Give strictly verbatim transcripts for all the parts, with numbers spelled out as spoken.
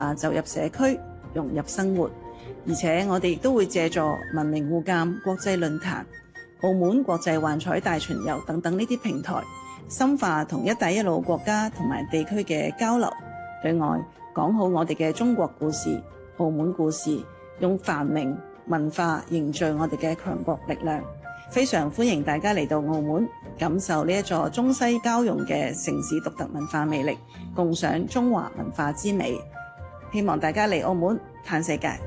啊走入社區，融入生活。而且我哋亦都會借助文明互鑒國際論壇、澳門國際幻彩大巡遊等等呢啲平台，深化同一帶一路國家同埋地區嘅交流，對外講好我哋嘅中國故事、澳門故事，用繁榮文化凝聚我哋嘅強國力量。非常歡迎大家嚟到澳門，感受呢一座中西交融嘅城市獨特文化魅力，共賞中華文化之美。希望大家嚟澳門嘆世界。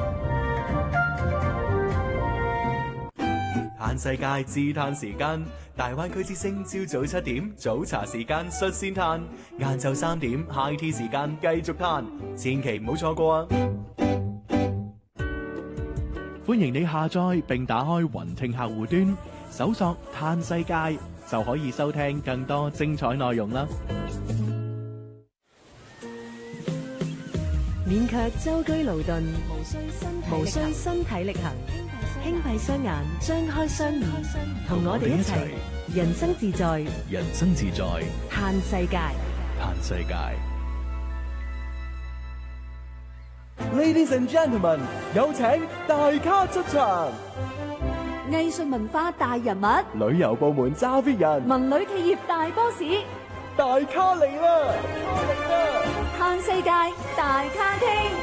嘆世界自嘆時間，大灣區之聲朝早七點早茶時間率先嘆，晏晝三點 high tea 時間繼續嘆，千祈唔好錯過啊！ 歡迎你下載並打開雲聽客戶端，搜索嘆世界就可以收聽更多精彩內容啦！ 免卻舟車勞頓，無需身體力行，輕閉雙眼，張開雙耳，同我哋一齊人生自在， 人生自在， 嘆世界， 嘆世界。 Ladies and gentlemen， 有請大咖出場。 藝術文化大人物， 旅遊部門揸 fit 人， 文旅企業大 boss， 大咖嚟啦！嚟啦！ 嘆世界大咖廳。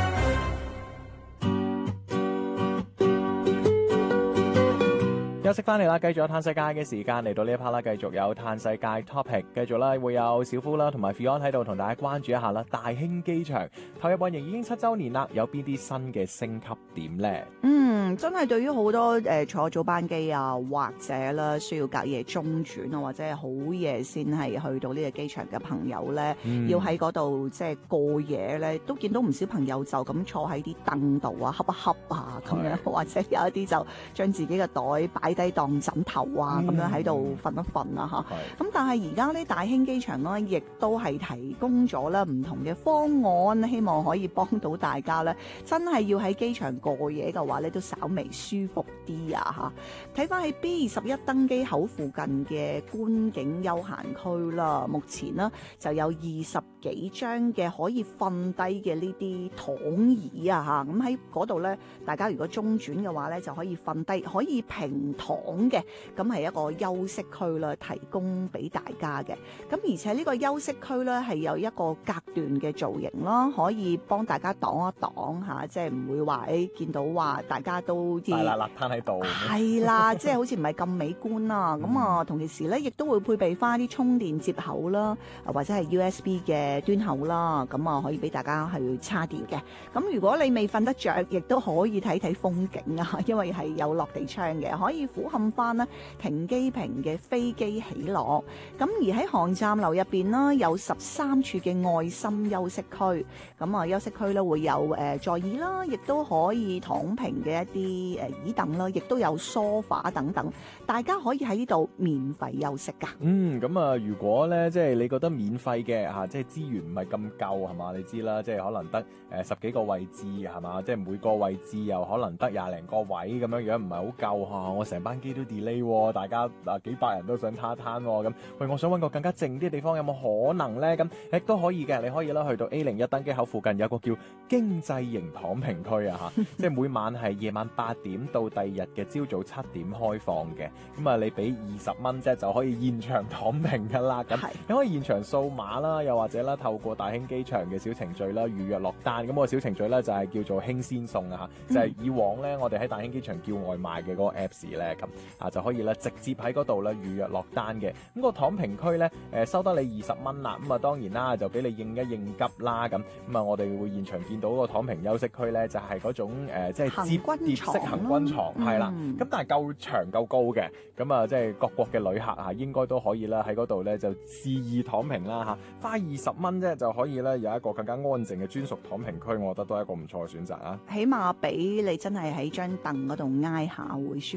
休息翻嚟啦，繼續有嘆世界嘅時間嚟到呢一 part 啦，繼續有嘆世界 topic， 繼續啦會有小夫啦同埋 Fion 喺度同大家關注一下啦。大興機場投入運營已經七週年啦，有邊啲新嘅升級點呢？ 嗯，真係對於好多誒、呃、坐早班機啊，或者啦需要隔夜中轉啊，或者係好夜先係去到呢個機場嘅朋友咧，嗯、要喺嗰度即係過夜咧，都見到唔少朋友就咁坐喺啲凳度啊，瞌一瞌啊咁樣，或者有一啲就將自己嘅袋擺低當枕頭啊，咁、嗯、樣喺度瞓一瞓啊嚇。咁但係而家咧大興機場咧，亦都係提供咗咧唔同嘅方案，希望可以幫到大家咧，真係要喺機場過夜嘅話咧，都稍微舒服啲啊嚇。睇翻喺 B 二十一登機口附近嘅觀景休閒區啦，目前呢就有二十幾張嘅可以瞓低嘅呢啲躺椅啊嚇。咁喺嗰度咧，大家如果中轉嘅話咧，就可以瞓低，可以平躺嘅，咁係一個休息區啦，提供俾大家嘅。咁而且呢個休息區咧係有一個隔斷嘅造型啦，可以幫大家擋一擋嚇，即係唔會話誒見到話大家都大辣辣攤喺度。 係啦，即係好似唔係咁美觀啦。咁啊，同其時咧，亦都會配備翻啲充電接口啦，或者係 U S B 嘅端口啦，咁啊可以俾大家去叉電嘅。咁如果你未瞓得着，亦都可以睇睇風景啊，因為係有落地窗嘅，可以俯瞰翻咧停機坪嘅飛機起落。咁而喺航站樓入邊啦，有十三處嘅愛心休息區。咁啊，休息區咧會有誒、呃、座椅啦，亦都可以躺平嘅一啲誒椅凳啦，亦都有梳化等等，大家可以喺呢度免費休息噶。 嗯，咁啊，如果咧即係你覺得免費嘅嚇，即係資源唔係咁夠係嘛？你知啦，即係可能得誒十幾個位置係嘛？即係每個位置又可能得廿零個位咁樣樣，唔係好夠嚇。我成班機都 delay 喎，大家嗱幾百人都想攤攤喎咁。喂，我想揾個更加靜啲嘅地方，有冇可能咧？咁亦都可以嘅，你可以啦，去到 A 零一登機口附近有個叫經濟型躺平區啊嚇，即係每晚係夜晚八點到第二日嘅朝早七點開放嘅。咁啊，你俾二十蚊啫就可以現場躺平噶啦。咁你可以現場掃碼啦，又或者啦透過大興機場嘅小程序啦預約落單。咁個小程序咧就係叫做興先送啊嚇，就係以往咧我哋喺大興機場叫外賣嘅嗰個 Apps 咧咁啊就可以咧直接喺嗰度咧預約落單嘅。咁個躺平區咧誒收得你二十蚊啦。咁啊當然啦就俾你應一應急啦咁。咁啊我哋會現場見到個躺平休息區咧就係嗰種誒即係摺疊式行軍床係啦。咁但係夠長夠高嘅。咁啊即係各國嘅旅客啊應該都可以啦喺嗰度咧就肆意躺平啦嚇，花二十蚊啫就可以咧有一個更加安靜嘅專屬躺平區，我覺得都係一個唔錯嘅選擇啊。 起碼比你真係喺張凳嗰度挨下會舒服好多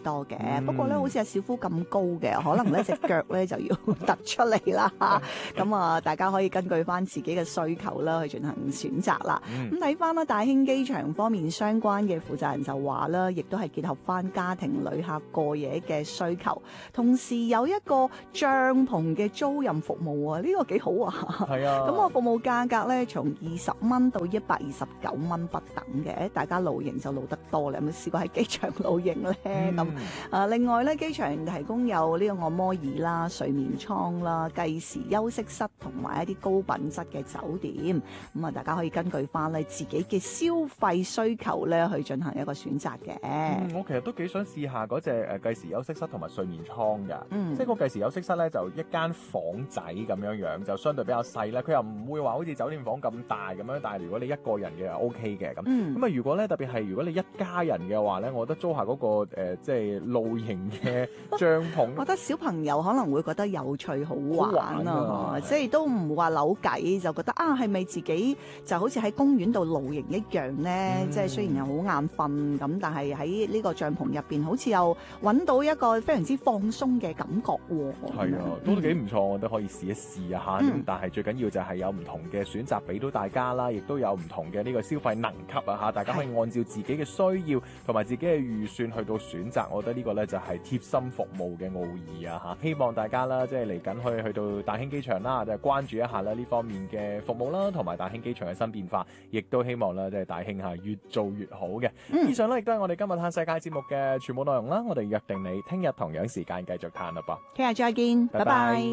多嘅。 嗯不過咧，好似阿小夫咁高嘅，可能咧隻腳咧就要突出嚟啦。咁啊，大家可以根據翻自己嘅需求啦，去進行選擇啦。咁睇翻啦，大興機場方面相關嘅負責人就話啦，亦都係結合翻家庭旅客過夜嘅需求，同時有一個帳篷嘅租賃服務啊，呢、這個幾好啊。 係啊。 咁我服務價格咧，從二十蚊到一百二十九蚊不等嘅。大家露營就露得多啦，有冇試過喺機場露營咧？咁、嗯、啊，另外咧，機場提供有呢個按摩椅啦、睡眠艙啦、計時休息室同埋一啲高品質嘅酒店。咁啊，大家可以根據翻咧自己嘅消費需求咧，去進行一個選擇嘅、 嗯。我其實都幾想試下嗰隻誒計時休息室同埋睡眠艙㗎。 嗯， 即係個計時休息室咧，就一間房仔咁樣樣，就相對比較細啦。佢又唔會話好似酒店房咁大咁樣，但係如果你一個人嘅又 O K 嘅咁。 嗯， 咁啊，如果咧特別係如果你一家人嘅話咧，我覺得租下嗰、那個、呃、即係露營嘅帳篷。 我覺得小朋友可能會覺得有趣好玩啊， 玩啊即係都唔話扭計，就覺得啊，係咪自己就好似喺公園度露營一樣咧？嗯、即係雖然又好眼瞓咁，但係喺呢個帳篷入邊，好似又揾到一個非常之放鬆嘅感覺喎。 係啊，都幾唔錯，嗯、我覺得可以試一試啊嚇。咁、嗯、但係最緊要就係有唔同嘅選擇俾到大家啦，亦都有唔同嘅呢個消費能級啊嚇，大家可以按照自己嘅需要同埋自己嘅預算去到選擇。我覺得呢個咧就係貼心服務嘅奧義啊嚇。希望大家啦，即係嚟緊去去到大興機場啦，就係關注一下啦呢方面嘅服務啦，同埋大興機場嘅新變化，亦都希望啦即係大興嚇越做越好嘅。嗯、以上咧亦都係我哋今日嘆世界節目嘅全部內容啦。我哋約定你聽日同樣時間繼續嘆啦噃。 聽日再見，拜拜。 拜拜。